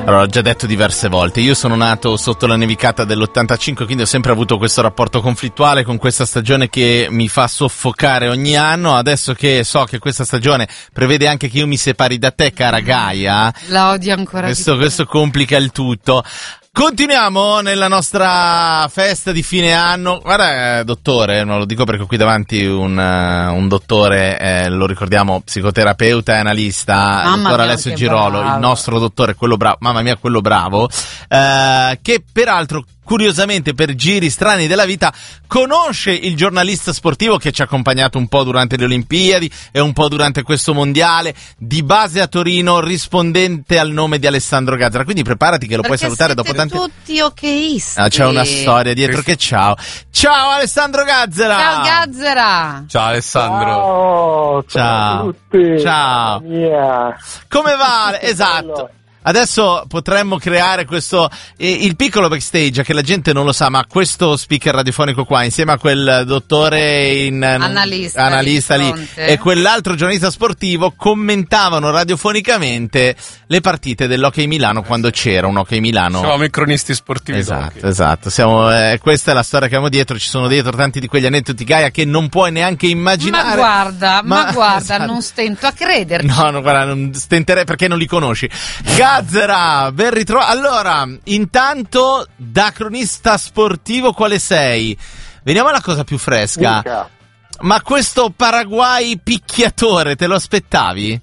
Allora, ho già detto diverse volte, io sono nato sotto la nevicata dell'85, quindi ho sempre avuto questo rapporto conflittuale con questa stagione che mi fa soffocare ogni anno. Adesso che so che questa stagione prevede anche che io mi separi da te, cara Gaia, la odio ancora. Questo complica il tutto. Continuiamo nella nostra festa di fine anno. Guarda, dottore, non lo dico perché ho qui davanti un dottore, lo ricordiamo, psicoterapeuta e analista, dottor Alessio Girolo, bravo. Il nostro dottore, quello bravo, mamma mia, quello bravo, che peraltro, curiosamente, per giri strani della vita, conosce il giornalista sportivo che ci ha accompagnato un po' durante le Olimpiadi e un po' durante questo mondiale, di base a Torino, rispondente al nome di Alessandro Gazzara. Quindi preparati che lo puoi salutare dopo tante... tutti okisti. C'è una storia dietro che ciao Alessandro Gazzara. Ciao Gazzara. Ciao Alessandro. Ciao a tutti. Ciao. Come va? Esatto. Adesso potremmo creare questo, il piccolo backstage, che la gente non lo sa, ma questo speaker radiofonico qua, insieme a quel dottore analista lì e quell'altro giornalista sportivo, commentavano radiofonicamente le partite dell'Hockey Milano quando c'era un Hockey Milano. Siamo i cronisti sportivi. Esatto. Questa è la storia che abbiamo dietro, ci sono dietro tanti di quegli aneddoti, Gaia, che non puoi neanche immaginare. Ma guarda, esatto. Non stento a crederci. No, guarda, non stenterei perché non li conosci. Gazzara, ben ritrovato. Allora, intanto, da cronista sportivo quale sei? Veniamo alla cosa più fresca. Mica. Ma questo Paraguay picchiatore te lo aspettavi?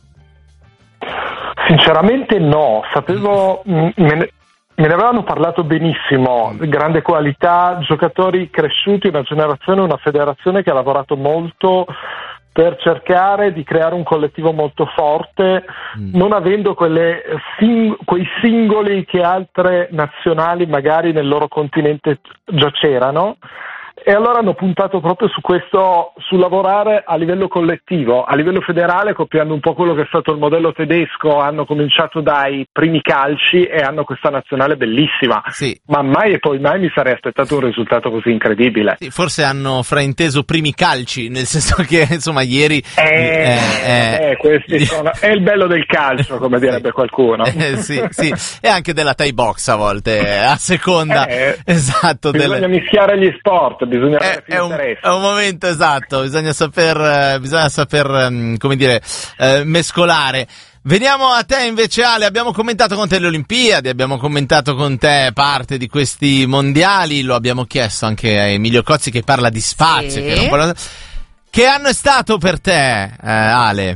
Sinceramente no, sapevo, me ne avevano parlato benissimo, grande qualità, giocatori cresciuti, una generazione, una federazione che ha lavorato molto per cercare di creare un collettivo molto forte, non avendo quei singoli che altre nazionali magari nel loro continente già c'erano. E allora hanno puntato proprio su questo, su lavorare a livello collettivo, a livello federale, copiando un po' quello che è stato il modello tedesco. Hanno cominciato dai primi calci e hanno questa nazionale bellissima. Sì. Ma mai e poi mai mi sarei aspettato un risultato così incredibile. Sì, forse hanno frainteso primi calci, nel senso che insomma ieri questi sono, è il bello del calcio, come direbbe qualcuno. Sì, e anche della Thai box a volte, a seconda. Esatto. Bisogna mischiare gli sport. Bisogna è un momento esatto, bisogna saper come dire, mescolare. Veniamo a te invece, Ale. Abbiamo commentato con te le Olimpiadi, abbiamo commentato con te parte di questi mondiali, lo abbiamo chiesto anche a Emilio Cozzi, che parla di spazio. Sì. Che anno è stato per te, Ale?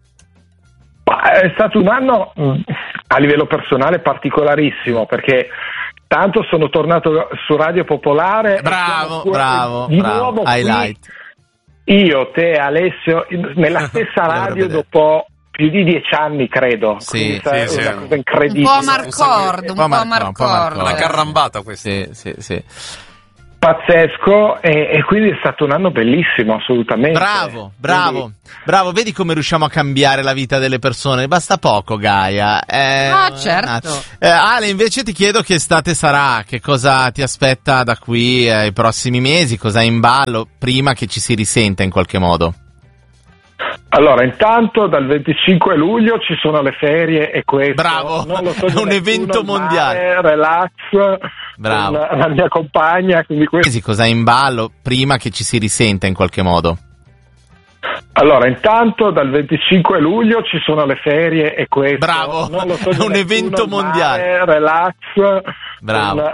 È stato un anno a livello personale particolarissimo, perché tanto sono tornato su Radio Popolare. Bravo. Nuovo highlight. Io, te, Alessio, nella stessa radio dopo più di 10 anni, credo. Sì. Una cosa incredibile. Un po' Marcord. Una carrambata questa. Sì. Pazzesco, e quindi è stato un anno bellissimo, assolutamente. Bravo. Vedi come riusciamo a cambiare la vita delle persone? Basta poco, Gaia. Certo. Ale, invece ti chiedo che estate sarà, che cosa ti aspetta da qui ai prossimi mesi, cosa hai in ballo, prima che ci si risenta in qualche modo. Allora, intanto dal 25 luglio ci sono le ferie e questo bravo, non lo so, è un evento mondiale. Relax, bravo. Con la mia compagna, quindi cosa hai in ballo prima che ci si risenta in qualche modo? Allora, intanto dal 25 luglio ci sono le ferie e questo bravo, non lo so, è un evento mondiale. Relax, bravo.